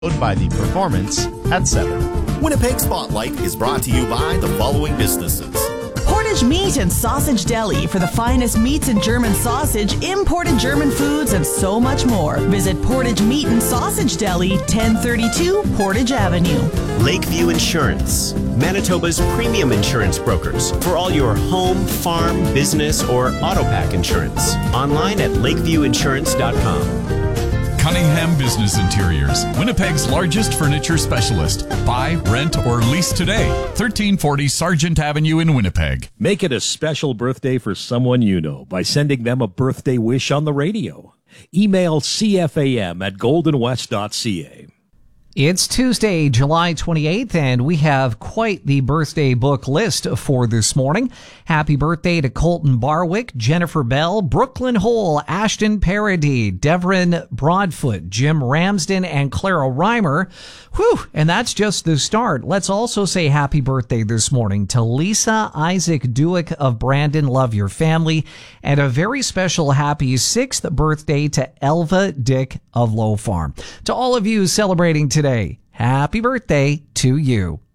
by the Performance at 7. Winnipeg Spotlight is brought to you by the following businesses. Portage Meat and Sausage Deli for the finest meats and German sausage, imported German foods, and so much more. Visit Portage Meat and Sausage Deli, 1032 Portage Avenue. Lakeview Insurance, Manitoba's premium insurance brokers for all your home, farm, business, or auto pack insurance. Online at lakeviewinsurance.com. Cunningham Business Interiors, Winnipeg's largest furniture specialist. Buy, rent, or lease today. 1340 Sargent Avenue in Winnipeg. Make it a special birthday for someone you know by sending them a birthday wish on the radio. Email cfam@goldenwest.ca. It's Tuesday, July 28th, and we have quite the birthday book list for this morning. Happy birthday to Colton Barwick, Jennifer Bell, Brooklyn Hole, Ashton Parody, Devrin Broadfoot, Jim Ramsden, and Clara Reimer. Whew, and that's just the start. Let's also say happy birthday this morning to Lisa Isaac Duick of Brandon. Love your family. And a very special happy 6th birthday to Elva Dick of Low Farm. To all of you celebrating today, happy birthday to you.